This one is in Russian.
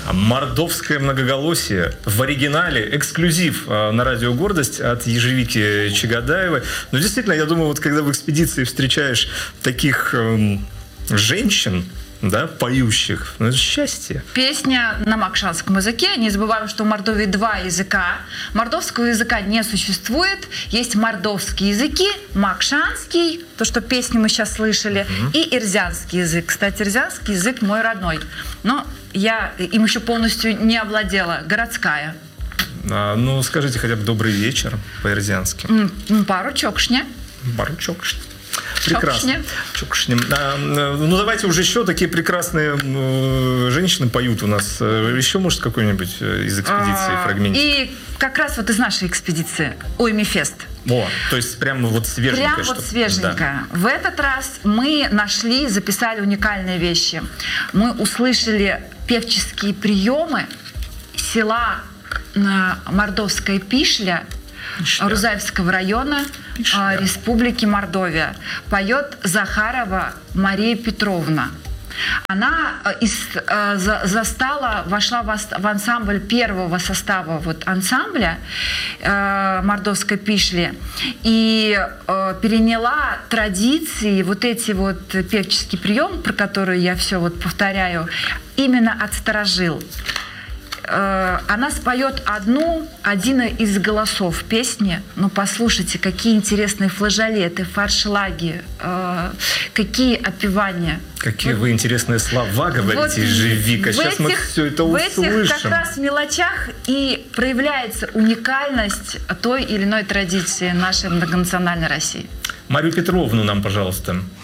Мордовское многоголосие в оригинале, эксклюзив на радио «Гордость» от Ежевики Чагадаевой. Но действительно, я думаю, вот когда в экспедиции встречаешь таких женщин, да, поющих, ну, это счастье. Песня на макшанском языке. Не забываем, что в Мордовии два языка. Мордовского языка не существует. Есть мордовские языки, макшанский, то, что песню мы сейчас слышали, и ирзянский язык. Кстати, ирзянский язык мой родной. Но я им еще полностью не овладела. Городская. Ну, скажите хотя бы «добрый вечер» по-ирзянски. Пару чокшня. Пару чокшня. Прекрасно. Чокшня. Ну, давайте уже еще такие прекрасные женщины поют у нас. Еще, может, какой-нибудь из экспедиции фрагментик? И как раз вот из нашей экспедиции Уймифест. О, то есть прямо вот свеженькое. Прям вот свеженькое. Да. В этот раз мы нашли, записали уникальные вещи. Мы услышали певческие приемы села Мордовская Пишля, Рузаевского района, Республики Мордовия. Поет Захарова Мария Петровна. Она вошла в ансамбль первого состава вот ансамбля Мордовской Пишли и переняла традиции, вот эти вот певческий прием, про который я все вот повторяю, именно от старожил. Она споет один из голосов песни. Ну, послушайте, какие интересные флажолеты, фаршлаги, какие опевания. Какие вы интересные слова говорите, вот Ежевика. Сейчас мы все это услышим. В этих как раз мелочах и проявляется уникальность той или иной традиции нашей многонациональной России. Марию Петровну нам, пожалуйста.